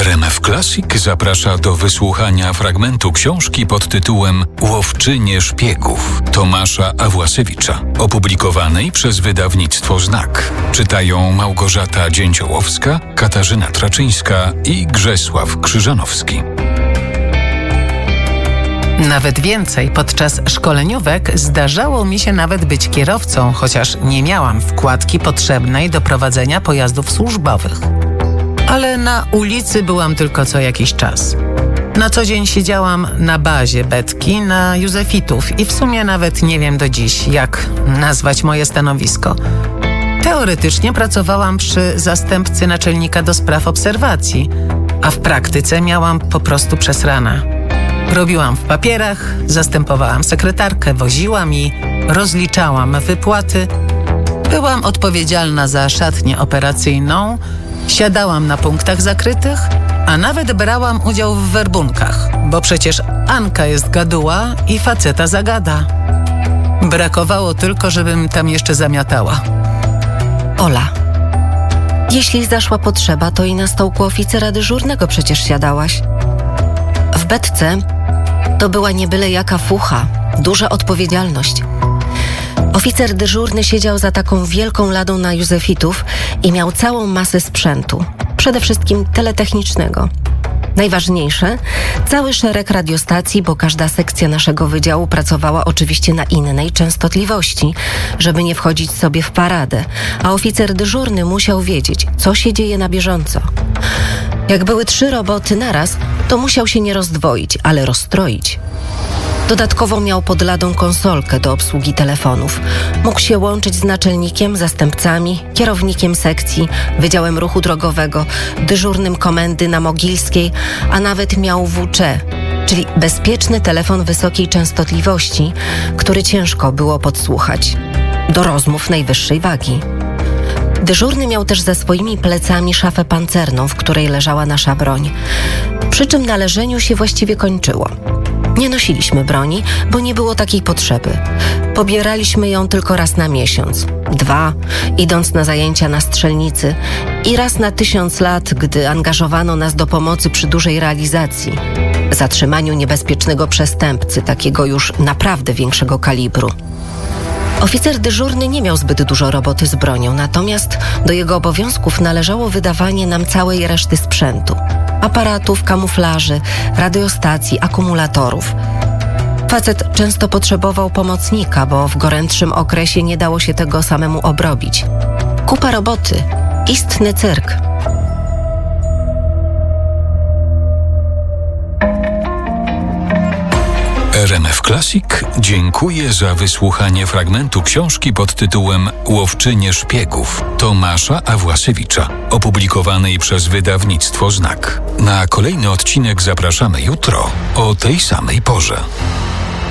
RMF Classic zaprasza do wysłuchania fragmentu książki pod tytułem Łowczynie szpiegów Tomasza Awłasiewicza, opublikowanej przez wydawnictwo Znak. Czytają Małgorzata Dzięciołowska, Katarzyna Traczyńska i Grzesław Krzyżanowski. Nawet więcej, podczas szkoleniówek zdarzało mi się nawet być kierowcą, chociaż nie miałam wkładki potrzebnej do prowadzenia pojazdów służbowych. Ale na ulicy byłam tylko co jakiś czas. Na co dzień siedziałam na bazie Betki na Józefitów i w sumie nawet nie wiem do dziś, jak nazwać moje stanowisko. Teoretycznie pracowałam przy zastępcy naczelnika do spraw obserwacji, a w praktyce miałam po prostu przesrane. Robiłam w papierach, zastępowałam sekretarkę, woziłam i rozliczałam wypłaty. Byłam odpowiedzialna za szatnię operacyjną, siadałam na punktach zakrytych, a nawet brałam udział w werbunkach, bo przecież Anka jest gaduła i faceta zagada. Brakowało tylko, żebym tam jeszcze zamiatała. Ola, jeśli zaszła potrzeba, to i na stołku oficera dyżurnego przecież siadałaś. W Betce to była nie byle jaka fucha, duża odpowiedzialność. Oficer dyżurny siedział za taką wielką ladą na Józefitów i miał całą masę sprzętu, przede wszystkim teletechnicznego. Najważniejsze, cały szereg radiostacji, bo każda sekcja naszego wydziału pracowała oczywiście na innej częstotliwości, żeby nie wchodzić sobie w paradę, a oficer dyżurny musiał wiedzieć, co się dzieje na bieżąco. Jak były 3 roboty naraz, to musiał się nie rozdwoić, ale rozstroić. Dodatkowo miał pod ladą konsolkę do obsługi telefonów. Mógł się łączyć z naczelnikiem, zastępcami, kierownikiem sekcji, Wydziałem Ruchu Drogowego, dyżurnym komendy na Mogilskiej, a nawet miał WC, czyli bezpieczny telefon wysokiej częstotliwości, który ciężko było podsłuchać. Do rozmów najwyższej wagi. Dyżurny miał też za swoimi plecami szafę pancerną, w której leżała nasza broń. Przy czym na leżeniu się właściwie kończyło. Nie nosiliśmy broni, bo nie było takiej potrzeby. Pobieraliśmy ją tylko raz na miesiąc, 2, idąc na zajęcia na strzelnicy i raz na 1000 lat, gdy angażowano nas do pomocy przy dużej realizacji, zatrzymaniu niebezpiecznego przestępcy, takiego już naprawdę większego kalibru. Oficer dyżurny nie miał zbyt dużo roboty z bronią, natomiast do jego obowiązków należało wydawanie nam całej reszty sprzętu. Aparatów, kamuflaży, radiostacji, akumulatorów. Facet często potrzebował pomocnika, bo w gorętszym okresie nie dało się tego samemu obrobić. Kupa roboty, istny cyrk. RMF Classic dziękuję za wysłuchanie fragmentu książki pod tytułem Łowczynie szpiegów Tomasza Awłasiewicza, opublikowanej przez wydawnictwo Znak. Na kolejny odcinek zapraszamy jutro o tej samej porze.